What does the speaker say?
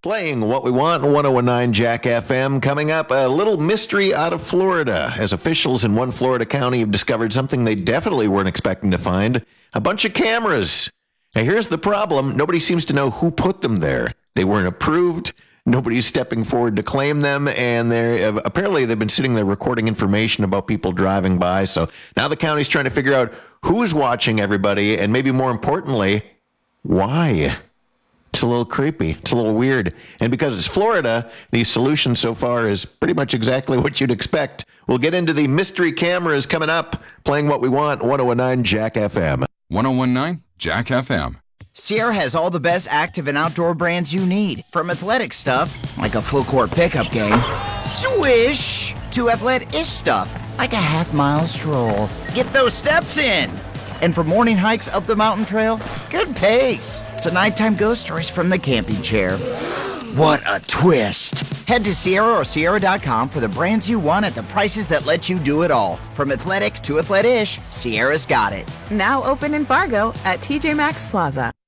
Playing What We Want, 1019 Jack FM. Coming up, a little mystery out of Florida, as officials in one Florida county have discovered something they definitely weren't expecting to find: a bunch of cameras. Now, here's the problem. Nobody seems to know who put them there. They weren't approved. Nobody's stepping forward to claim them, and apparently they've been sitting there recording information about people driving by. So now the county's trying to figure out who's watching everybody, and maybe more importantly, why. It's a little creepy. It's a little weird. And because it's Florida, the solution so far is pretty much exactly what you'd expect. We'll get into the mystery cameras coming up. Playing What We Want, 1019 Jack FM. 1019 Jack FM. Sierra has all the best active and outdoor brands you need. From athletic stuff, like a full court pickup game, swish, to athlete-ish stuff, like a half-mile stroll. Get those steps in. And for morning hikes up the mountain trail, good pace. To nighttime ghost stories from the camping chair. What a twist. Head to Sierra or Sierra.com for the brands you want at the prices that let you do it all. From athletic to athlete-ish, Sierra's got it. Now open in Fargo at TJ Maxx Plaza.